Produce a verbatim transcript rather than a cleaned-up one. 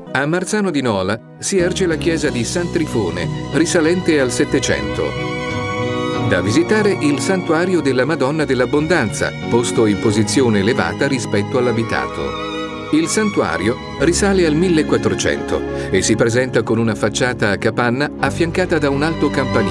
A Marzano di Nola si erge la chiesa di San Trifone, risalente al Settecento. Da visitare il santuario della Madonna dell'Abbondanza, posto in posizione elevata rispetto all'abitato. Il santuario risale al millequattrocento e si presenta con una facciata a capanna affiancata da un alto campanile.